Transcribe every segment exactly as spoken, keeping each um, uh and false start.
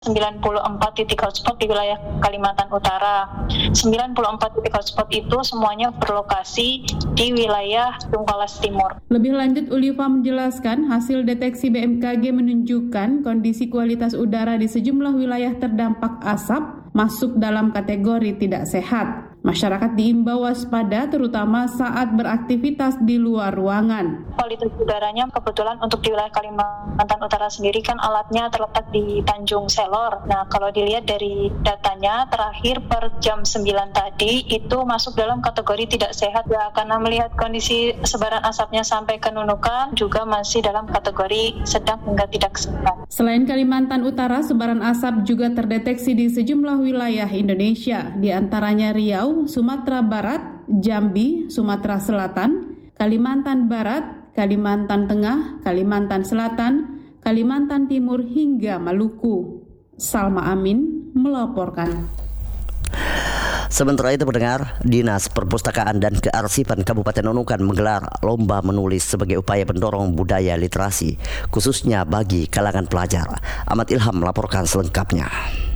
sembilan puluh empat titik hotspot di wilayah Kalimantan Utara. sembilan puluh empat titik hotspot itu semuanya berlokasi di wilayah Tunggalas Timur. Lebih lanjut, Ulifa menjelaskan hasil deteksi B M K G menunjukkan kondisi kualitas udara di sejumlah wilayah terdampak asap masuk dalam kategori tidak sehat. Masyarakat diimbau waspada terutama saat beraktivitas di luar ruangan. Kualitas udaranya kebetulan untuk di wilayah Kalimantan Utara sendiri kan alatnya terletak di Tanjung Selor. Nah, kalau dilihat dari datanya terakhir per jam sembilan tadi itu masuk dalam kategori tidak sehat ya, karena melihat kondisi sebaran asapnya sampai ke Nunukan juga masih dalam kategori sedang hingga tidak sehat. Selain Kalimantan Utara, sebaran asap juga terdeteksi di sejumlah wilayah Indonesia, di antaranya Riau, Sumatera Barat, Jambi, Sumatera Selatan, Kalimantan Barat, Kalimantan Tengah, Kalimantan Selatan, Kalimantan Timur hingga Maluku. Salma Amin melaporkan. Sementara itu, pendengar, Dinas Perpustakaan dan Kearsipan Kabupaten Nunukan menggelar lomba menulis sebagai upaya pendorong budaya literasi, khususnya bagi kalangan pelajar. Ahmad Ilham melaporkan selengkapnya.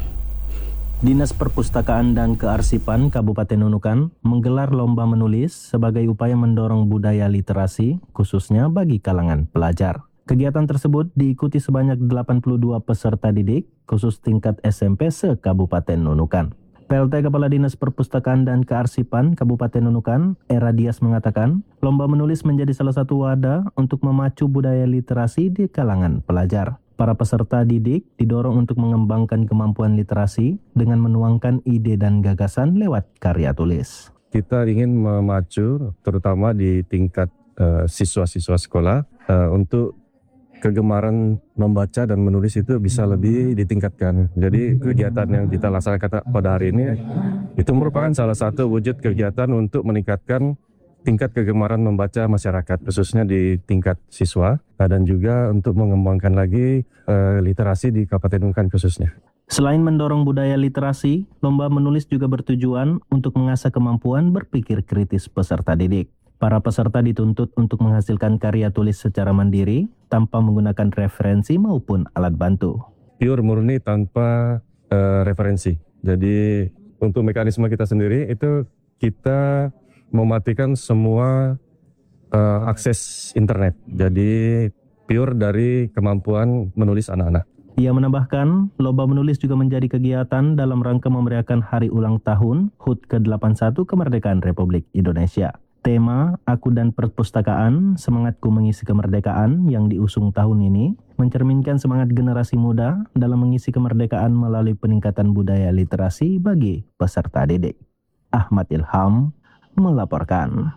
Dinas Perpustakaan dan Kearsipan Kabupaten Nunukan menggelar lomba menulis sebagai upaya mendorong budaya literasi, khususnya bagi kalangan pelajar. Kegiatan tersebut diikuti sebanyak delapan puluh dua peserta didik, khusus tingkat S M P se-Kabupaten Nunukan. P L T Kepala Dinas Perpustakaan dan Kearsipan Kabupaten Nunukan, Era Dias mengatakan, lomba menulis menjadi salah satu wadah untuk memacu budaya literasi di kalangan pelajar. Para peserta didik didorong untuk mengembangkan kemampuan literasi dengan menuangkan ide dan gagasan lewat karya tulis. Kita ingin memacu terutama di tingkat uh, siswa-siswa sekolah uh, untuk kegemaran membaca dan menulis itu bisa lebih ditingkatkan. Jadi kegiatan yang kita laksanakan pada hari ini itu merupakan salah satu wujud kegiatan untuk meningkatkan tingkat kegemaran membaca masyarakat, khususnya di tingkat siswa, dan juga untuk mengembangkan lagi uh, literasi di Kabupaten Nunukan khususnya. Selain mendorong budaya literasi, lomba menulis juga bertujuan untuk mengasah kemampuan berpikir kritis peserta didik. Para peserta dituntut untuk menghasilkan karya tulis secara mandiri, tanpa menggunakan referensi maupun alat bantu. Pure murni tanpa uh, referensi. Jadi untuk mekanisme kita sendiri itu kita mematikan semua uh, akses internet. Jadi pure dari kemampuan menulis anak-anak. Ia menambahkan, lomba menulis juga menjadi kegiatan dalam rangka memeriahkan hari ulang tahun H U T ke delapan puluh satu Kemerdekaan Republik Indonesia. Tema Aku dan Perpustakaan, Semangatku Mengisi Kemerdekaan yang diusung tahun ini mencerminkan semangat generasi muda dalam mengisi kemerdekaan melalui peningkatan budaya literasi bagi peserta didik. Ahmad Ilham melaporkan.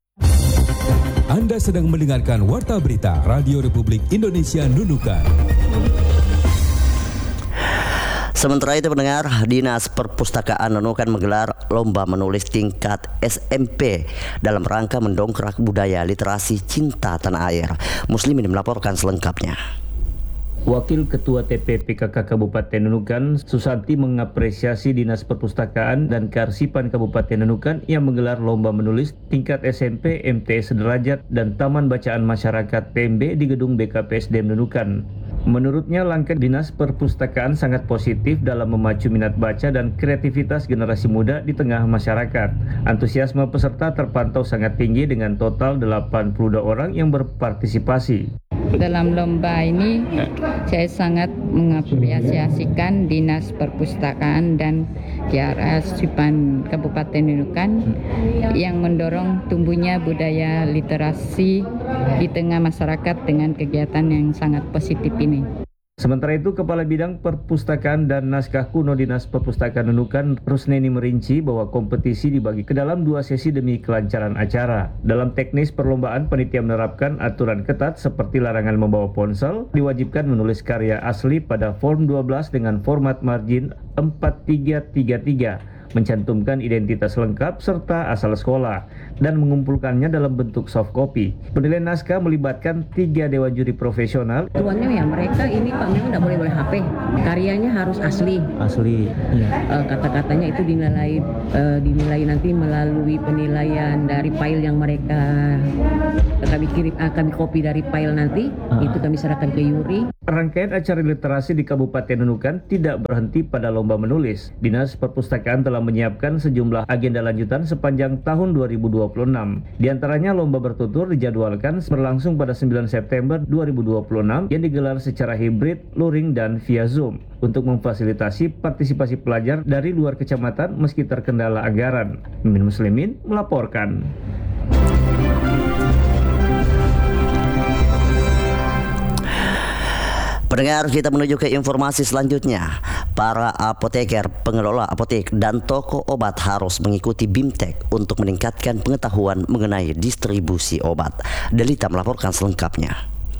Anda sedang mendengarkan Warta Berita Radio Republik Indonesia Nunukan. Sementara itu, pendengar, Dinas Perpustakaan Nunukan menggelar lomba menulis tingkat S M P dalam rangka mendongkrak budaya literasi cinta tanah air. Muslimin melaporkan selengkapnya. Wakil Ketua T P P K K Kabupaten Nunukan, Susanti, mengapresiasi Dinas Perpustakaan dan Kearsipan Kabupaten Nunukan yang menggelar lomba menulis tingkat S M P, M T Sederajat, dan Taman Bacaan Masyarakat T M B di gedung B K P S D M Nunukan. Menurutnya, langkah Dinas Perpustakaan sangat positif dalam memacu minat baca dan kreativitas generasi muda di tengah masyarakat. Antusiasme peserta terpantau sangat tinggi dengan total delapan puluh dua orang yang berpartisipasi. Dalam lomba ini saya sangat mengapresiasikan Dinas Perpustakaan dan Kearsipan Kabupaten Nunukan yang mendorong tumbuhnya budaya literasi di tengah masyarakat dengan kegiatan yang sangat positif ini. Sementara itu, Kepala Bidang Perpustakaan dan Naskah Kuno Dinas Perpustakaan Nunukan, Rusneni, merinci bahwa kompetisi dibagi ke dalam dua sesi demi kelancaran acara. Dalam teknis perlombaan, panitia menerapkan aturan ketat seperti larangan membawa ponsel, diwajibkan menulis karya asli pada form dua belas dengan format margin empat tiga tiga tiga, mencantumkan identitas lengkap serta asal sekolah, dan mengumpulkannya dalam bentuk soft copy. Penilaian naskah melibatkan tiga dewan juri profesional. Tuannya ya mereka ini Pak memang tidak boleh boleh H P, karyanya harus asli. Asli. Ya. Uh, kata-katanya itu dinilai uh, dinilai nanti melalui penilaian dari file yang mereka kami kirim, uh, kami copy dari file nanti, uh. itu kami serahkan ke juri. Rangkaian acara literasi di Kabupaten Nunukan tidak berhenti pada lomba menulis. Dinas Perpustakaan telah menyiapkan sejumlah agenda lanjutan sepanjang tahun dua ribu dua puluh enam. Di antaranya lomba bertutur dijadwalkan berlangsung pada sembilan September dua ribu dua puluh enam yang digelar secara hibrid, luring, dan via Zoom untuk memfasilitasi partisipasi pelajar dari luar kecamatan meski terkendala anggaran. Mimin Muslimin melaporkan. Pendengar, kita menuju ke informasi selanjutnya. Para apoteker, pengelola apotek, dan toko obat harus mengikuti BIMTEK untuk meningkatkan pengetahuan mengenai distribusi obat. Delita melaporkan selengkapnya.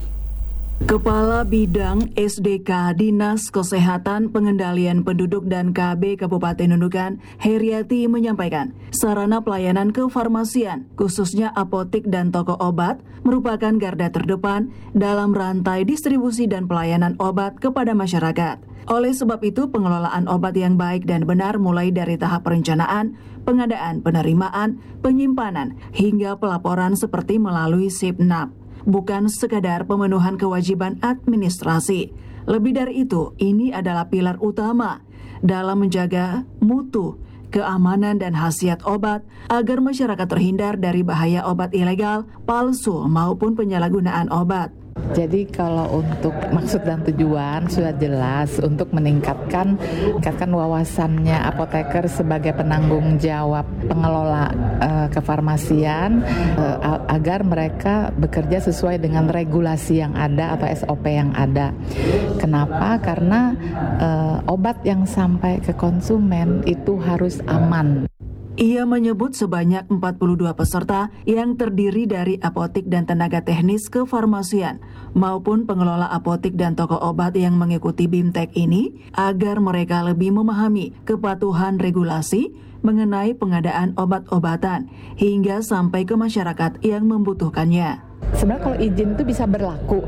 Kepala Bidang S D K Dinas Kesehatan Pengendalian Penduduk dan K B Kabupaten Nunukan, Heriati menyampaikan, sarana pelayanan kefarmasian, khususnya apotik dan toko obat, merupakan garda terdepan dalam rantai distribusi dan pelayanan obat kepada masyarakat. Oleh sebab itu, pengelolaan obat yang baik dan benar mulai dari tahap perencanaan, pengadaan, penerimaan, penyimpanan, hingga pelaporan seperti melalui SIPNAP. Bukan sekadar pemenuhan kewajiban administrasi. Lebih dari itu, ini adalah pilar utama dalam menjaga mutu, keamanan, dan khasiat obat agar masyarakat terhindar dari bahaya obat ilegal, palsu, maupun penyalahgunaan obat. Jadi kalau untuk maksud dan tujuan sudah jelas untuk meningkatkan meningkatkan wawasannya apoteker sebagai penanggung jawab pengelola uh, kefarmasian uh, agar mereka bekerja sesuai dengan regulasi yang ada atau S O P yang ada. Kenapa? Karena uh, obat yang sampai ke konsumen itu harus aman. Ia menyebut sebanyak empat puluh dua peserta yang terdiri dari apotik dan tenaga teknis kefarmasian maupun pengelola apotik dan toko obat yang mengikuti BIMTEK ini agar mereka lebih memahami kepatuhan regulasi mengenai pengadaan obat-obatan hingga sampai ke masyarakat yang membutuhkannya. Sebenarnya kalau izin itu bisa berlaku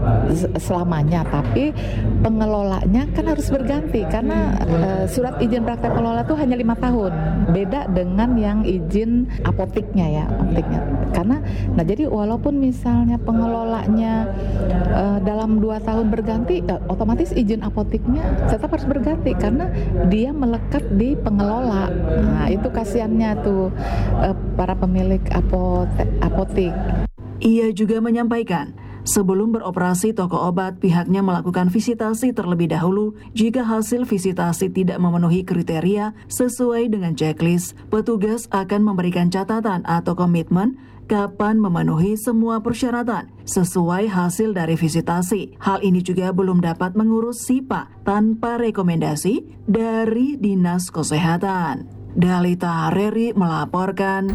selamanya, tapi pengelolanya kan harus berganti karena uh, surat izin praktek pengelola itu hanya lima tahun. Beda dengan yang izin apotiknya ya, apotiknya. Karena, nah jadi walaupun misalnya pengelolanya uh, dalam dua tahun berganti, uh, otomatis izin apotiknya tetap harus berganti karena dia melekat di pengelola. Nah itu kasihannya tuh uh, para pemilik apotek, apotik. Ia juga menyampaikan, sebelum beroperasi toko obat, pihaknya melakukan visitasi terlebih dahulu. Jika hasil visitasi tidak memenuhi kriteria sesuai dengan checklist, petugas akan memberikan catatan atau komitmen kapan memenuhi semua persyaratan sesuai hasil dari visitasi. Hal ini juga belum dapat mengurus S I P A tanpa rekomendasi dari Dinas Kesehatan. Dalita Reri melaporkan.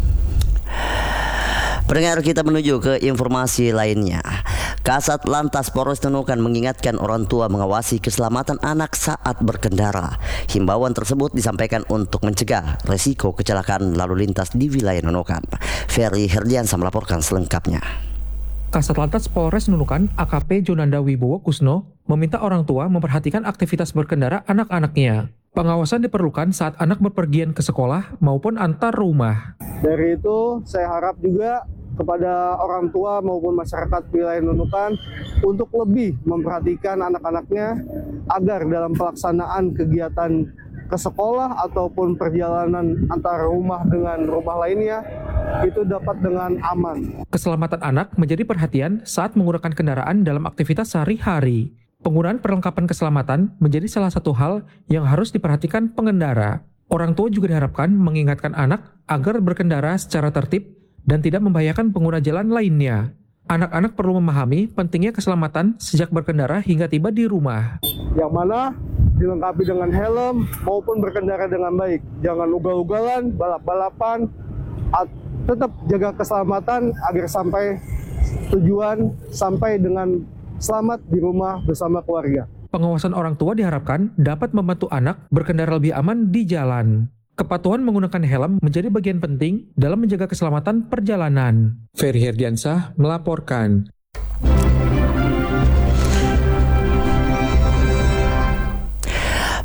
Pendengar, kita menuju ke informasi lainnya. Kasat Lantas Polres Nunukan mengingatkan orang tua mengawasi keselamatan anak saat berkendara. Himbauan tersebut disampaikan untuk mencegah resiko kecelakaan lalu lintas di wilayah Nunukan. Ferry Herdiansa melaporkan selengkapnya. Kasat Lantas Polres Nunukan A K P Jonanda Wibowo Kusno meminta orang tua memperhatikan aktivitas berkendara anak-anaknya. Pengawasan diperlukan saat anak berpergian ke sekolah maupun antar rumah. Dari itu, saya harap juga kepada orang tua maupun masyarakat wilayah Nunukan untuk lebih memperhatikan anak-anaknya agar dalam pelaksanaan kegiatan ke sekolah ataupun perjalanan antara rumah dengan rumah lainnya itu dapat dengan aman. Keselamatan anak menjadi perhatian saat menggunakan kendaraan dalam aktivitas sehari-hari. Penggunaan perlengkapan keselamatan menjadi salah satu hal yang harus diperhatikan pengendara. Orang tua juga diharapkan mengingatkan anak agar berkendara secara tertib dan tidak membahayakan pengguna jalan lainnya. Anak-anak perlu memahami pentingnya keselamatan sejak berkendara hingga tiba di rumah. Yang mana dilengkapi dengan helm maupun berkendara dengan baik. Jangan ugal-ugalan, balap-balapan, tetap jaga keselamatan agar sampai tujuan, sampai dengan selamat di rumah bersama keluarga. Pengawasan orang tua diharapkan dapat membantu anak berkendara lebih aman di jalan. Kepatuhan menggunakan helm menjadi bagian penting dalam menjaga keselamatan perjalanan. Ferry Herdiansyah melaporkan.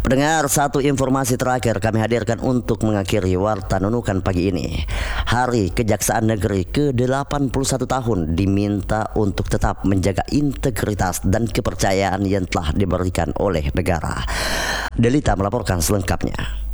Pendengar, satu informasi terakhir kami hadirkan untuk mengakhiri Warta Nunukan pagi ini. Hari Kejaksaan Negeri ke delapan puluh satu tahun diminta untuk tetap menjaga integritas dan kepercayaan yang telah diberikan oleh negara. Delita melaporkan selengkapnya.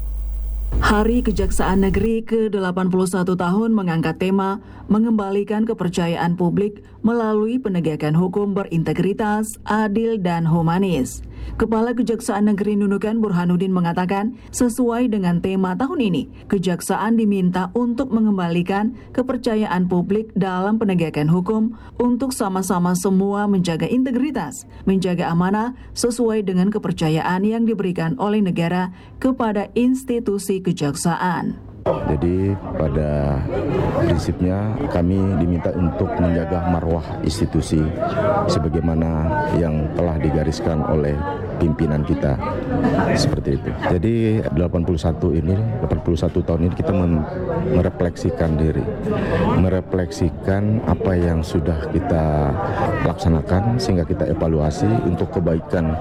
Hari Kejaksaan Negeri ke delapan puluh satu tahun mengangkat tema mengembalikan kepercayaan publik melalui penegakan hukum berintegritas, adil, dan humanis. Kepala Kejaksaan Negeri Nunukan Burhanuddin mengatakan, sesuai dengan tema tahun ini, Kejaksaan diminta untuk mengembalikan kepercayaan publik dalam penegakan hukum untuk sama-sama semua menjaga integritas, menjaga amanah sesuai dengan kepercayaan yang diberikan oleh negara kepada institusi kejaksaan. Jadi pada prinsipnya kami diminta untuk menjaga marwah institusi sebagaimana yang telah digariskan oleh pimpinan kita, seperti itu. Jadi delapan puluh satu ini, delapan puluh satu tahun ini kita merefleksikan diri, merefleksikan apa yang sudah kita laksanakan sehingga kita evaluasi untuk kebaikan.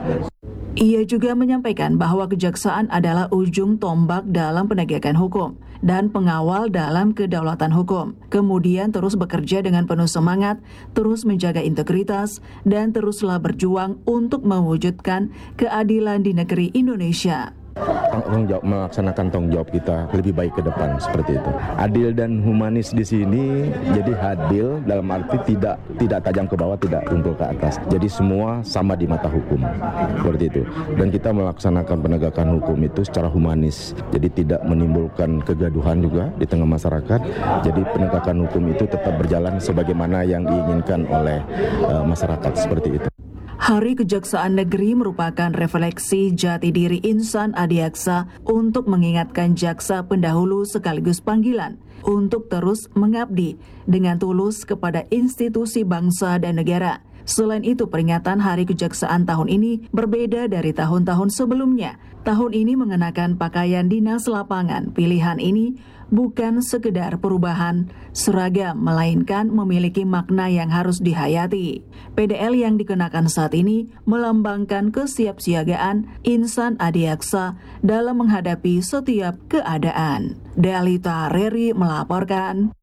Ia juga menyampaikan bahwa kejaksaan adalah ujung tombak dalam penegakan hukum dan pengawal dalam kedaulatan hukum. Kemudian terus bekerja dengan penuh semangat, terus menjaga integritas, dan teruslah berjuang untuk mewujudkan keadilan di negeri Indonesia. Tanggung jawab, melaksanakan tanggung jawab kita lebih baik ke depan, seperti itu. Adil dan humanis di sini, jadi adil dalam arti tidak tidak tajam ke bawah, tidak tumpul ke atas. Jadi semua sama di mata hukum, seperti itu. Dan kita melaksanakan penegakan hukum itu secara humanis, jadi tidak menimbulkan kegaduhan juga di tengah masyarakat. Jadi penegakan hukum itu tetap berjalan sebagaimana yang diinginkan oleh uh, masyarakat, seperti itu. Hari Kejaksaan Negeri merupakan refleksi jati diri insan adiaksa untuk mengingatkan jaksa pendahulu sekaligus panggilan untuk terus mengabdi dengan tulus kepada institusi bangsa dan negara. Selain itu, peringatan Hari Kejaksaan tahun ini berbeda dari tahun-tahun sebelumnya. Tahun ini mengenakan pakaian dinas lapangan. Pilihan ini bukan sekedar perubahan seragam, melainkan memiliki makna yang harus dihayati. P D L yang dikenakan saat ini melambangkan kesiapsiagaan insan adiaksa dalam menghadapi setiap keadaan. Delita Reri melaporkan.